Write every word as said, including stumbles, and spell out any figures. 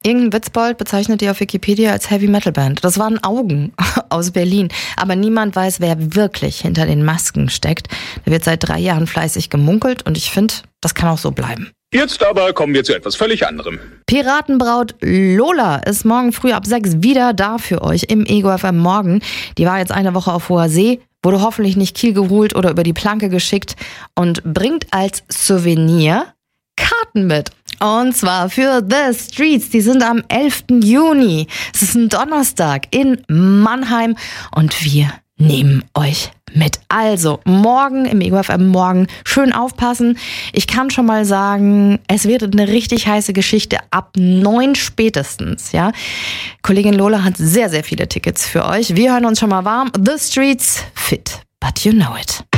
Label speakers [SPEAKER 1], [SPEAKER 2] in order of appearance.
[SPEAKER 1] Irgendein Witzbold bezeichnet die auf Wikipedia als Heavy-Metal-Band. Das waren Augen aus Berlin. Aber niemand weiß, wer wirklich hinter den Masken steckt. Da wird seit drei Jahren fleißig gemunkelt und ich finde, das kann auch so bleiben.
[SPEAKER 2] Jetzt aber kommen wir zu etwas völlig anderem.
[SPEAKER 1] Piratenbraut Lola ist morgen früh ab sechs wieder da für euch im Ego F M Morgen. Die war jetzt eine Woche auf hoher See, wurde hoffentlich nicht Kiel geholt oder über die Planke geschickt und bringt als Souvenir Karten mit. Und zwar für The Streets. Die sind am elften Juni. Es ist ein Donnerstag in Mannheim und wir nehmen euch mit. Also morgen im Ego F M Morgen schön aufpassen. Ich kann schon mal sagen, es wird eine richtig heiße Geschichte ab neun spätestens. Ja, Kollegin Lola hat sehr, sehr viele Tickets für euch. Wir hören uns schon mal warm. The Streets, fit, but you know it.